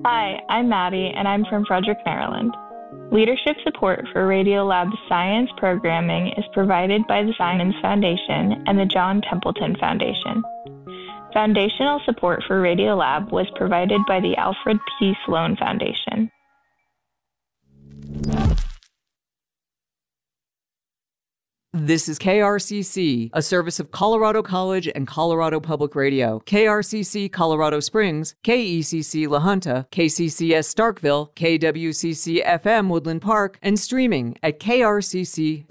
Hi, I'm Maddie, and I'm from Frederick, Maryland. Leadership support for Radiolab's science programming is provided by the Simons Foundation and the John Templeton Foundation. Foundational support for Radiolab was provided by the Alfred P. Sloan Foundation. This is KRCC, a service of Colorado College and Colorado Public Radio. KRCC Colorado Springs, KECC La Junta, KCCS Starkville, KWCC FM Woodland Park, and streaming at krcc.org.